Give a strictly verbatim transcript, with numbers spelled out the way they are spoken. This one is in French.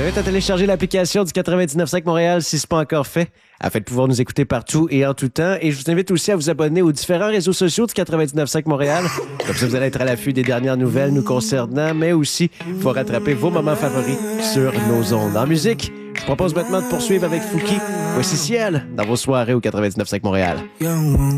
invite à télécharger l'application du quatre-vingt-dix-neuf virgule cinq Montréal si ce n'est pas encore fait, afin de pouvoir nous écouter partout et en tout temps. Et je vous invite aussi à vous abonner aux différents réseaux sociaux du quatre-vingt-dix-neuf virgule cinq Montréal. Comme ça, vous allez être à l'affût des dernières nouvelles nous concernant, mais aussi pour rattraper vos moments favoris sur nos ondes. En musique, je vous propose maintenant de poursuivre avec Fouki. Voici Ciel dans vos soirées au quatre-vingt-dix-neuf virgule cinq Montréal.